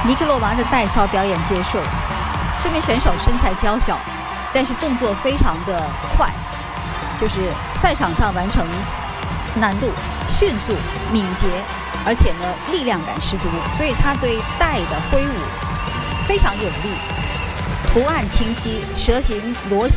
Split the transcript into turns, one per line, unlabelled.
尼克洛娃的带操表演接受。这名选手身材娇小，但是动作非常的快，就是赛场上完成难度迅速、敏捷，而且呢力量感十足，所以他对带的挥舞非常有力，图案清晰，蛇形螺旋